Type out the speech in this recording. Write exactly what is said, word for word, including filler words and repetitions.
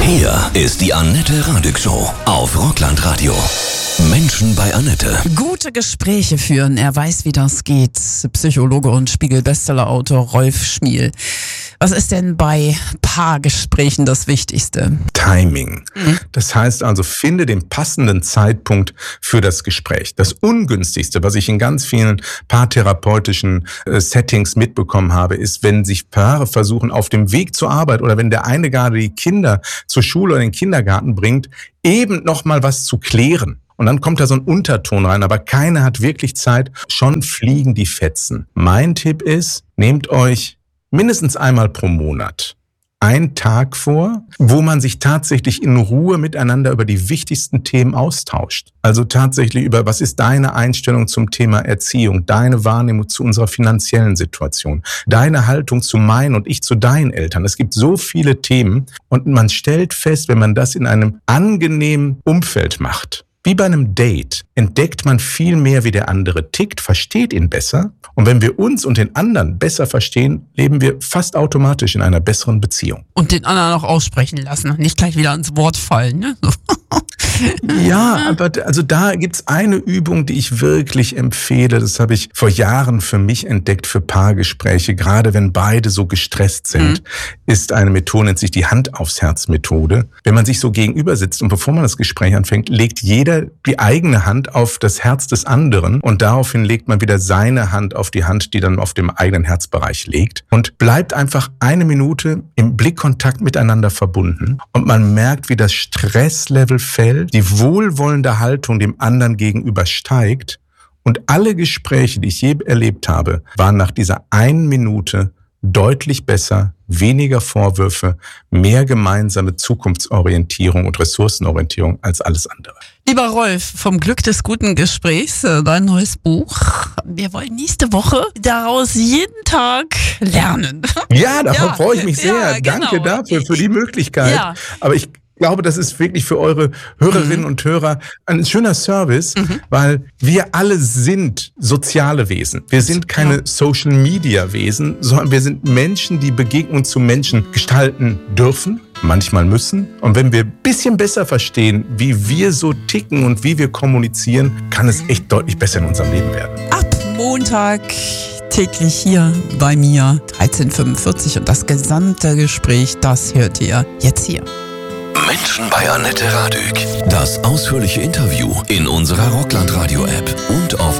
Hier ist die Annette Radig Show auf Rockland Radio. Menschen bei Annette. Gute Gespräche führen, er weiß, wie das geht. Psychologe und Spiegel-Bestseller-Autor Rolf Schmiel. Was ist denn bei Paargesprächen das Wichtigste? Timing. Mhm. Das heißt also, finde den passenden Zeitpunkt für das Gespräch. Das Ungünstigste, was ich in ganz vielen paartherapeutischen äh, Settings mitbekommen habe, ist, wenn sich Paare versuchen, auf dem Weg zur Arbeit oder wenn der eine gerade die Kinder zur Schule oder in den Kindergarten bringt, eben noch mal was zu klären. Und dann kommt da so ein Unterton rein, aber keiner hat wirklich Zeit. Schon fliegen die Fetzen. Mein Tipp ist, nehmt euch mindestens einmal pro Monat einen Tag vor, wo man sich tatsächlich in Ruhe miteinander über die wichtigsten Themen austauscht. Also tatsächlich über, was ist deine Einstellung zum Thema Erziehung, deine Wahrnehmung zu unserer finanziellen Situation, deine Haltung zu meinen und ich zu deinen Eltern. Es gibt so viele Themen und man stellt fest, wenn man das in einem angenehmen Umfeld macht, wie bei einem Date, entdeckt man viel mehr, wie der andere tickt, versteht ihn besser. Und wenn wir uns und den anderen besser verstehen, leben wir fast automatisch in einer besseren Beziehung. Und den anderen auch aussprechen lassen und nicht gleich wieder ins Wort fallen, ne? Ja, aber also da gibt's eine Übung, die ich wirklich empfehle. Das habe ich vor Jahren für mich entdeckt, für Paargespräche. Gerade wenn beide so gestresst sind, mhm. ist eine Methode, nennt sich die Hand aufs Herz Methode. Wenn man sich so gegenüber sitzt und bevor man das Gespräch anfängt, legt jeder die eigene Hand auf das Herz des anderen und daraufhin legt man wieder seine Hand auf die Hand, die dann auf dem eigenen Herzbereich liegt und bleibt einfach eine Minute im Blickkontakt miteinander verbunden und man merkt, wie das Stresslevel fällt, die wohlwollende Haltung dem anderen gegenüber steigt und alle Gespräche, die ich je erlebt habe, waren nach dieser einen Minute deutlich besser, weniger Vorwürfe, mehr gemeinsame Zukunftsorientierung und Ressourcenorientierung als alles andere. Lieber Rolf, vom Glück des guten Gesprächs, dein neues Buch. Wir wollen nächste Woche daraus jeden Tag lernen. Ja, davon ja, freue ich mich sehr. Ja, genau. Danke dafür, für die Möglichkeit. Ja. Aber ich Ich glaube, das ist wirklich für eure Hörerinnen mhm. und Hörer ein schöner Service, mhm. weil wir alle sind soziale Wesen. Wir sind keine ja. Social-Media-Wesen, sondern wir sind Menschen, die Begegnungen zu Menschen gestalten dürfen, manchmal müssen. Und wenn wir ein bisschen besser verstehen, wie wir so ticken und wie wir kommunizieren, kann es echt deutlich besser in unserem Leben werden. Ab Montag täglich hier bei mir, dreizehn Uhr fünfundvierzig und das gesamte Gespräch, das hört ihr jetzt hier. Menschen bei Annette Radig. Das ausführliche Interview in unserer Rockland Radio App und auf